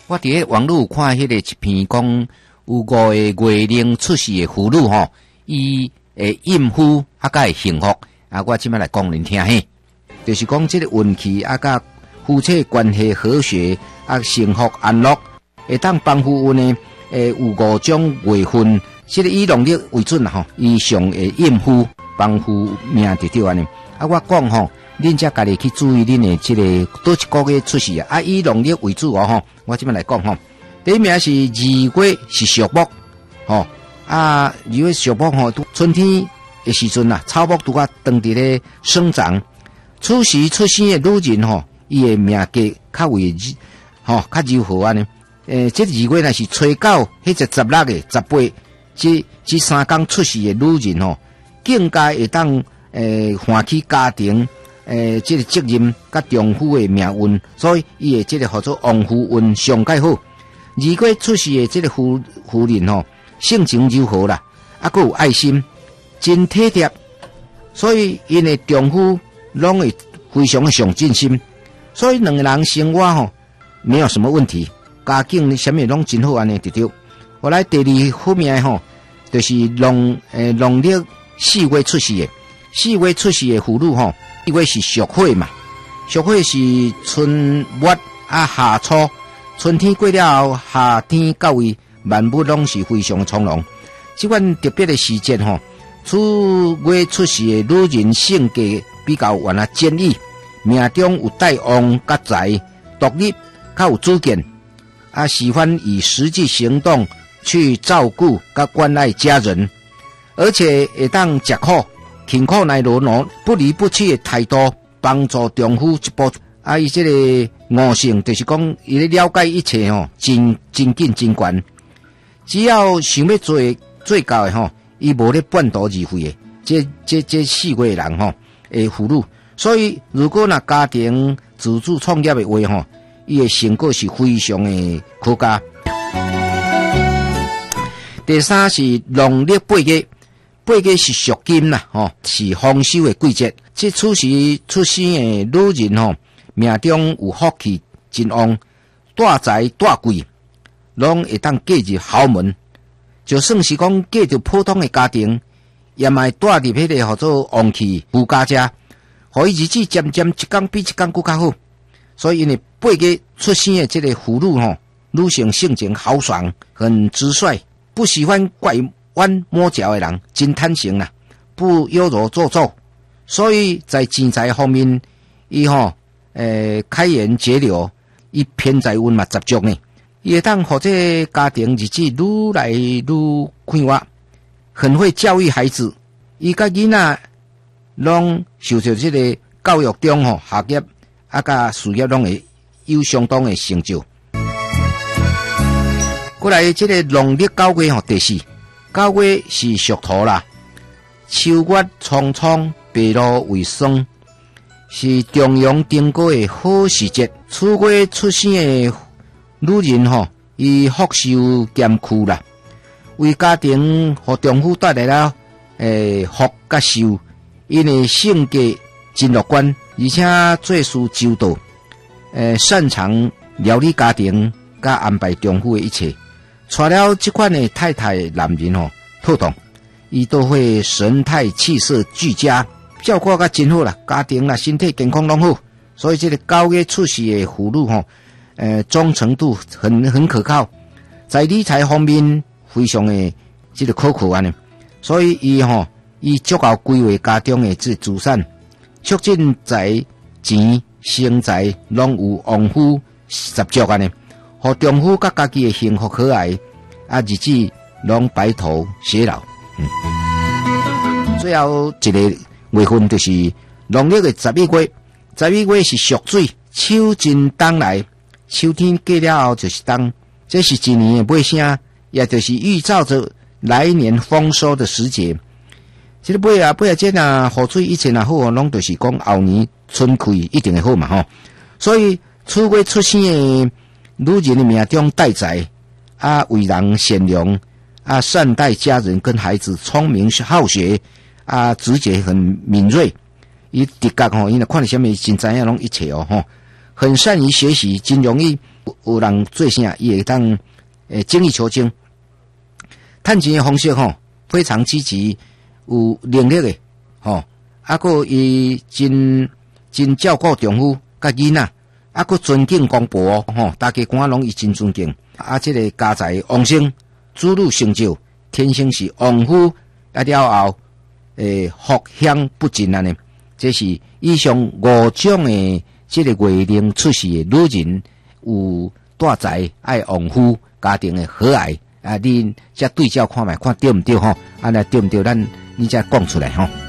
我伫网络看迄个一篇讲有5个月龄出世的妇女吼，伊孕妇甲会幸福啊！我即摆来讲恁听嘿，就是讲这个运气甲夫妻关系和谐幸福安乐，会当帮夫运呢有5种月份，这个以农历为准啦吼，以上孕妇帮夫命得着安尼。我讲吼，恁才家己去注意恁的这个多一个月出世以农历为主吼。我即摆来讲吼，第一名是2月是属木吼2月属木吼，春天的时阵草木拄长伫咧生长，此时出生的女人吼，伊的命格较为较柔和安尼。这2月是初9，迄只16个、18，这3天出世的女人吼，更加会当唤起家庭这个责任甲丈夫的命运，所以伊的这个叫做旺夫运上介好。2月出世的这个妇人吼，性情柔和啦，还有爱心，真体贴，所以因的丈夫拢会非常的上进心，所以两个人生活吼没有什么问题，家境什么拢真好安尼得着。后来第2方面吼，就是农历4月出世的，4月出世的妇女吼，4月是属火嘛，属火是春末夏初，春天过了后，夏天到位，万物拢是非常从容。这款特别的时间吼，此月出世的女人性格比较坚毅，命中有带旺甲财，独立较有主见，喜欢以实际行动去照顾甲关爱家人，而且会当吃苦勤苦耐劳不离不弃的态度，帮助丈夫一步。伊这个悟性就是讲，伊咧了解一切吼，真紧真悬。只要想要做到的吼，伊无咧半途而废的。这4月人吼，妇女。所以如果家庭自主创业的话吼，伊的成果是非常的可嘉。第3是农历8月。8月是属金啦，是丰收的季节。这此时出生的女人吼，命中有福气真旺，大财大贵，拢会当嫁入豪门。就算是讲嫁入普通的家庭，也卖带入迄个叫做旺气富家家，互伊日子渐渐一天比一天更较好。所以因为8月出生的这个妇女吼，女性性情豪爽，很直率，不喜欢拐弯抹角的人，真坦诚啦，不优柔做作，所以在钱财方面，伊开源节流，伊偏财运嘛十足呢，伊会当或者家庭日子愈来愈快活，很会教育孩子，伊甲囡仔拢受到这个教育中学业甲事业拢会有相当的成就。过来这个农历9月第4，9月是属土啦，秋月苍苍，白露为霜，是重阳登高的好时节。此月出生的女人伊福寿兼库啦，为家庭和丈夫带来了福甲寿，因为性格真乐观，而且做事周到，擅长料理家庭，甲安排丈夫的一切。娶了这款的太太的男人妥当，伊都会神态气色俱佳，效果甲真好啦，家庭啦身体健康拢好。所以这个9月出世的妇女忠诚度很可靠，在理财方面非常的这个可靠安尼。所以伊足够规划家中的这资产，促进财钱生财拢有旺夫十足安尼。和丈夫甲家己的幸福可爱日子拢白头偕老。最后一个月份就是农历的11月，11月是属水，秋尽冬来，秋天过了后就是冬，这是一年的尾声，也就是预兆着来年丰收的时节。这个尾这雨水一切好，拢就是讲后年春开一定会好嘛所以此月出生的女人的命中带财为人善良善待家人跟孩子，聪明好学直觉很敏锐，伊直觉因为看到什么真知影拢一切很善于学习，真容易有人做啥，伊会当精益求精。趁钱的方式吼，非常积极，有能力的吼，个伊真照顾丈夫甲囡仔，个尊敬公婆吼，大家官拢伊真尊敬。这个家财旺盛，子女成就，天生是旺夫，了后福享不尽啊呢。这是以上5种的这个月令出世的女人，有大财爱旺夫，家庭的和蔼你才对照看卖，看对唔对吼？来对唔对？你再讲出来吼。